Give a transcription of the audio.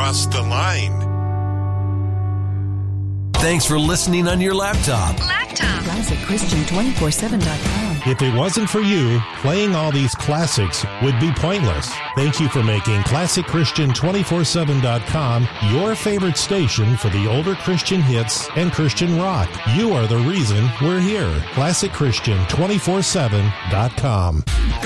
cross the line. Thanks for listening on your laptop. ClassicChristian247.com. If it wasn't for you, playing all these classics would be pointless. Thank you for making ClassicChristian247.com your favorite station for the older Christian hits and Christian rock. You are the reason we're here. ClassicChristian247.com.